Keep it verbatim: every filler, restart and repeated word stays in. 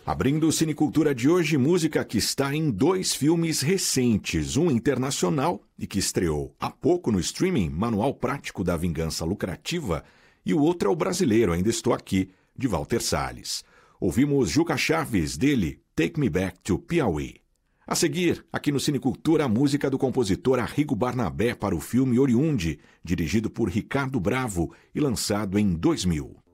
Abrindo o Cinecultura de hoje, música que está em dois filmes recentes, um internacional e que estreou há pouco no streaming, Manual Prático da Vingança Lucrativa, e o outro é o brasileiro, Ainda Estou Aqui, de Walter Salles. Ouvimos Juca Chaves, dele, Take Me Back to Piauí. A seguir, aqui no Cinecultura, a música do compositor Arrigo Barnabé para o filme Oriundi, dirigido por Ricardo Bravo e lançado em dois mil.